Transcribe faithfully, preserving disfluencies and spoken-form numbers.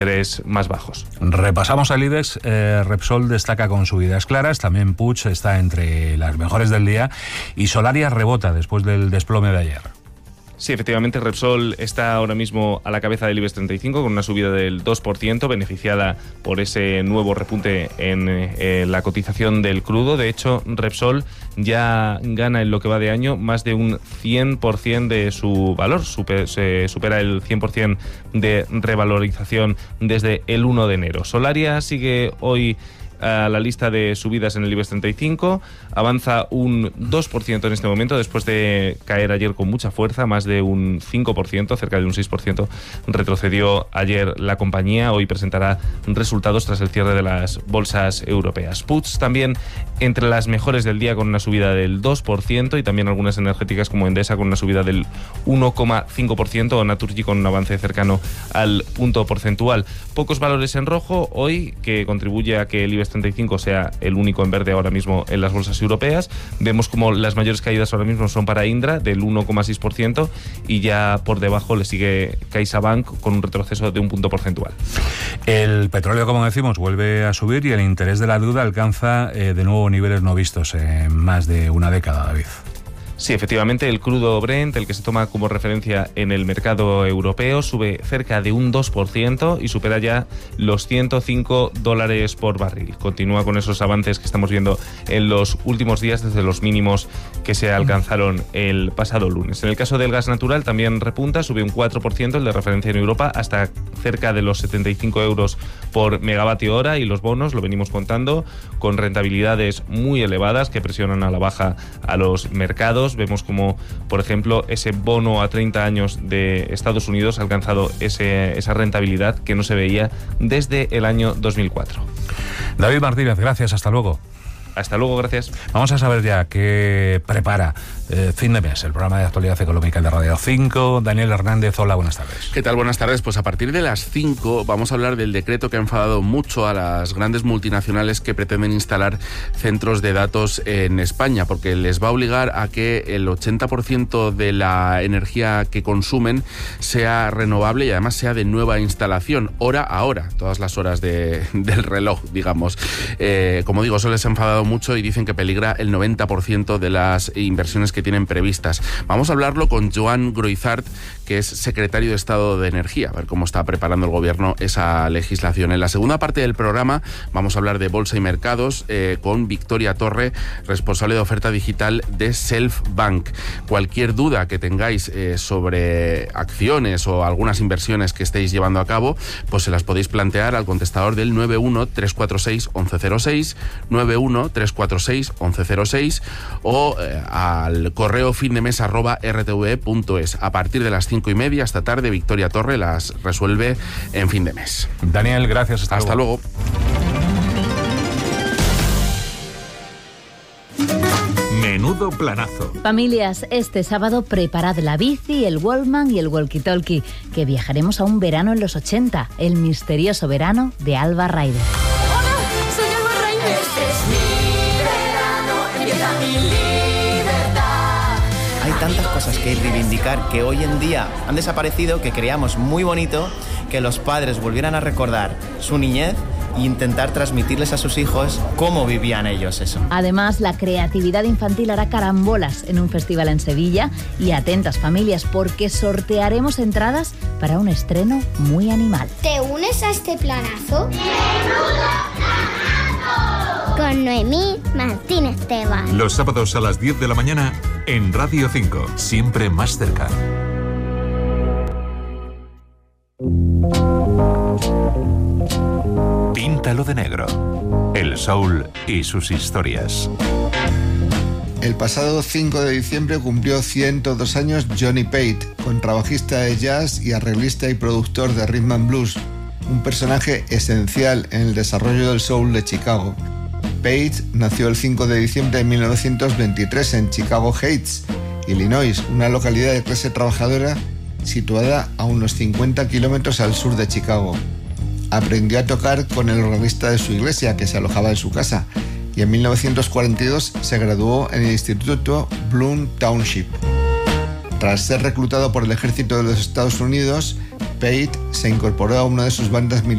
más bajos. Repasamos al IBEX. eh, Repsol destaca con subidas claras, también Puig está entre las mejores del día y Solaria rebota después del desplome de ayer. Sí, efectivamente, Repsol está ahora mismo a la cabeza del IBEX treinta y cinco con una subida del dos por ciento, beneficiada por ese nuevo repunte en eh, la cotización del crudo. De hecho, Repsol ya gana en lo que va de año más de un cien por ciento de su valor, Super, se supera el cien por ciento de revalorización desde el uno de enero. Solaria sigue hoy a la lista de subidas en el IBEX treinta y cinco, avanza un dos por ciento en este momento después de caer ayer con mucha fuerza, más de un cinco por ciento, cerca de un seis por ciento retrocedió ayer la compañía. Hoy presentará resultados tras el cierre de las bolsas europeas. Puig también entre las mejores del día con una subida del dos por ciento y también algunas energéticas como Endesa con una subida del uno coma cinco por ciento o Naturgy con un avance cercano al punto porcentual. Pocos valores en rojo hoy, que contribuye a que el IBEX treinta y cinco sea el único en verde ahora mismo en las bolsas europeas. Vemos como las mayores caídas ahora mismo son para Indra, del uno coma seis por ciento, y ya por debajo le sigue CaixaBank con un retroceso de un punto porcentual. El petróleo, como decimos, vuelve a subir y el interés de la deuda alcanza eh, de nuevo niveles no vistos en más de una década, David. Sí, efectivamente, el crudo Brent, el que se toma como referencia en el mercado europeo, sube cerca de un dos por ciento y supera ya los ciento cinco dólares por barril. Continúa con esos avances que estamos viendo en los últimos días desde los mínimos que se alcanzaron el pasado lunes. En el caso del gas natural también repunta, sube un cuatro por ciento el de referencia en Europa hasta cerca de los setenta y cinco euros por megavatio hora, y los bonos, lo venimos contando, con rentabilidades muy elevadas que presionan a la baja a los mercados. Vemos como, por ejemplo, ese bono a treinta años de Estados Unidos ha alcanzado ese, esa rentabilidad que no se veía desde el año dos mil cuatro. David Martínez, gracias, hasta luego. Hasta luego, gracias. Vamos a saber ya qué prepara eh, Fin de Mes, el programa de actualidad económica de Radio cinco. Daniel Hernández, hola, buenas tardes. ¿Qué tal? Buenas tardes. Pues a partir de las cinco vamos a hablar del decreto que ha enfadado mucho a las grandes multinacionales que pretenden instalar centros de datos en España, porque les va a obligar a que el ochenta por ciento de la energía que consumen sea renovable y además sea de nueva instalación, hora a hora, todas las horas de, del reloj, digamos. Eh, como digo, eso les ha enfadado mucho y dicen que peligra el noventa por ciento de las inversiones que tienen previstas. Vamos a hablarlo con Joan Groizart, que es secretario de Estado de Energía, a ver cómo está preparando el gobierno esa legislación. En la segunda parte del programa vamos a hablar de bolsa y mercados eh, con Victoria Torre, responsable de oferta digital de Self Bank. Cualquier duda que tengáis eh, sobre acciones o algunas inversiones que estéis llevando a cabo, pues se las podéis plantear al contestador del nueve uno tres cuatro seis once cero seis, nueve uno tres cuatro seis once cero seis o eh, al correo findemes arroba r t v punto es. A partir de las cinco y media esta tarde, Victoria Torre las resuelve en Fin de Mes. Daniel, gracias. Hasta, hasta luego. luego. Menudo planazo. Familias, este sábado preparad la bici, el Wallman y el walkie-talkie, que viajaremos a un verano en los ochenta, el misterioso verano de Alba Ryder. Hay tantas cosas que reivindicar que hoy en día han desaparecido, que creíamos muy bonito que los padres volvieran a recordar su niñez e intentar transmitirles a sus hijos cómo vivían ellos eso. Además, la creatividad infantil hará carambolas en un festival en Sevilla. Y atentas, familias, porque sortearemos entradas para un estreno muy animal. ¿Te unes a este planazo? Con Noemí Martínez Tebas. Los sábados a las diez de la mañana en Radio cinco, siempre más cerca. Píntalo de negro. El soul y sus historias. El pasado cinco de diciembre cumplió ciento dos años Johnny Pate, contrabajista de jazz y arreglista y productor de rhythm and blues, un personaje esencial en el desarrollo del soul de Chicago. Pate nació el cinco de diciembre de mil novecientos veintitrés en Chicago Heights, Illinois, una localidad de clase trabajadora situada a unos cincuenta kilómetros al sur de Chicago. Aprendió a tocar con el organista de su iglesia, que se alojaba en su casa, y en mil novecientos cuarenta y dos se graduó en el Instituto Bloom Township. Tras ser reclutado por el ejército de los Estados Unidos, Pate se incorporó a una de sus bandas militares